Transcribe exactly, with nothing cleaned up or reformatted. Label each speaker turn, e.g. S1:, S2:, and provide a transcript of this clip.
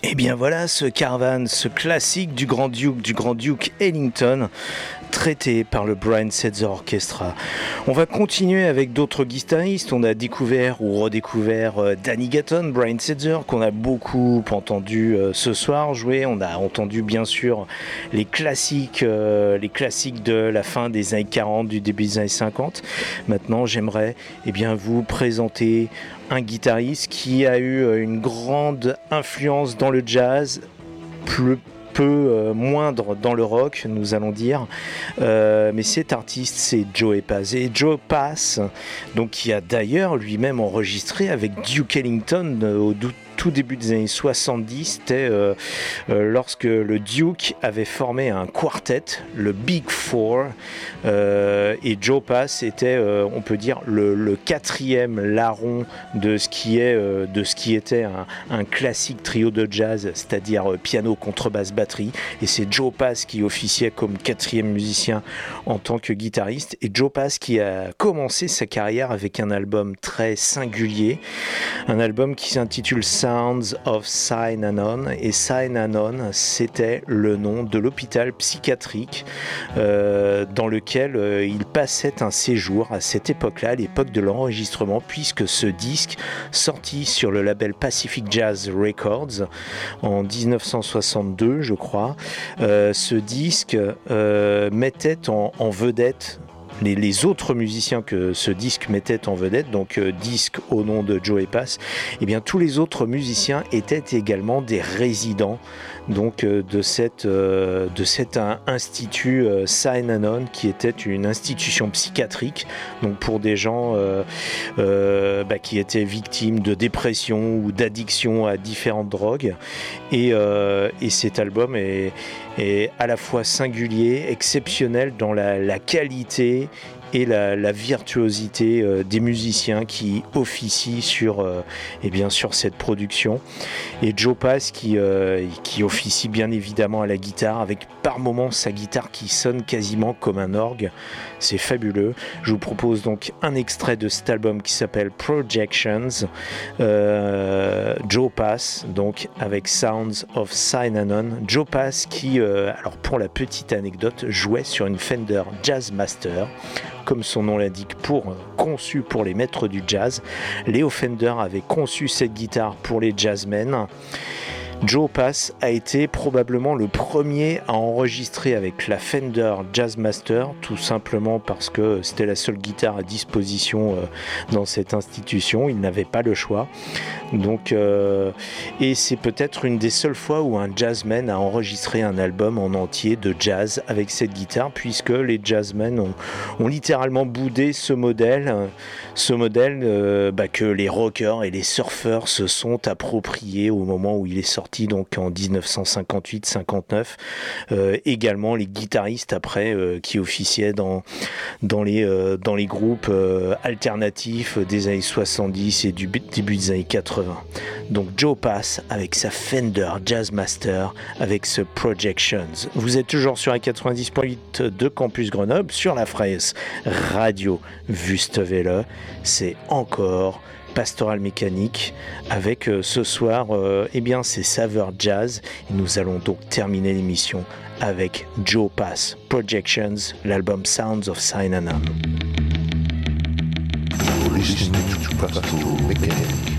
S1: Et bien voilà ce Caravan, ce classique du Grand Duke, du Grand Duke Ellington, traité par le Brian Setzer Orchestra. On va continuer avec d'autres guitaristes. On a découvert ou redécouvert euh, Danny Gatton, Brian Setzer, qu'on a beaucoup entendu euh, ce soir jouer. On a entendu bien sûr les classiques, euh, les classiques de la fin des années quarante, du début des années cinquante. Maintenant, j'aimerais eh bien, vous présenter un guitariste qui a eu une grande influence dans le jazz, plus peu euh, moindre dans le rock, nous allons dire, euh, mais cet artiste c'est Joe Pass. Et Joe Pass, donc qui a d'ailleurs lui-même enregistré avec Duke Ellington euh, au doute tout début des années soixante-dix, c'était euh, euh, lorsque le Duke avait formé un quartet, le Big Four, euh, et Joe Pass était, euh, on peut dire, le, le quatrième larron de ce qui est, euh, de ce qui était un, un classique trio de jazz, c'est-à-dire euh, piano, contrebasse, batterie, et c'est Joe Pass qui officiait comme quatrième musicien en tant que guitariste, et Joe Pass qui a commencé sa carrière avec un album très singulier, un album qui s'intitule Sounds of Synanon, et Synanon c'était le nom de l'hôpital psychiatrique euh, dans lequel euh, il passait un séjour à cette époque-là, à l'époque de l'enregistrement, puisque ce disque sorti sur le label Pacific Jazz Records en dix-neuf cent soixante-deux je crois, euh, ce disque euh, mettait en, en vedette Les, les autres musiciens que ce disque mettait en vedette, donc euh, disque au nom de Joe Pass, et bien tous les autres musiciens étaient également des résidents donc euh, de cette euh, de cet un, institut euh, Synanon, qui était une institution psychiatrique, donc pour des gens euh, euh, bah, qui étaient victimes de dépression ou d'addiction à différentes drogues, et, euh, et cet album est est à la fois singulier, exceptionnel dans la, la qualité et la, la virtuosité euh, des musiciens qui officient sur, euh, et bien sur cette production. Et Joe Pass qui, euh, qui officie bien évidemment à la guitare, avec par moments sa guitare qui sonne quasiment comme un orgue. C'est fabuleux. Je vous propose donc un extrait de cet album qui s'appelle Projections. Euh, Joe Pass, donc avec Sounds of Synanon. Joe Pass qui, euh, alors pour la petite anecdote, jouait sur une Fender Jazzmaster, comme son nom l'indique, pour, euh, conçu pour les maîtres du jazz. Léo Fender avait conçu cette guitare pour les jazzmen. Joe Pass a été probablement le premier à enregistrer avec la Fender Jazzmaster, tout simplement parce que c'était la seule guitare à disposition euh, dans cette institution, il n'avait pas le choix. Donc, euh, et c'est peut-être une des seules fois où un jazzman a enregistré un album en entier de jazz avec cette guitare, puisque les jazzmen ont, ont littéralement boudé ce modèle, ce modèle euh, bah, que les rockers et les surfeurs se sont appropriés au moment où il est sorti, donc en dix-neuf cent cinquante-huit cinquante-neuf. Euh, également les guitaristes après euh, qui officiaient dans, dans, les, euh, dans les groupes euh, alternatifs des années soixante-dix et du début des années quatre-vingts. Donc Joe Pass avec sa Fender Jazzmaster avec ce Projections. Vous êtes toujours sur la quatre-vingt-dix point huit de Campus Grenoble, sur la Freies Radio Wüstewelle. C'est encore Pastoral Mécanique avec euh, ce soir euh, eh bien c'est saveurs jazz, et nous allons donc terminer l'émission avec Joe Pass, Projections, l'album Sounds of Synanon.
S2: Listening to Pastoral Mécanique.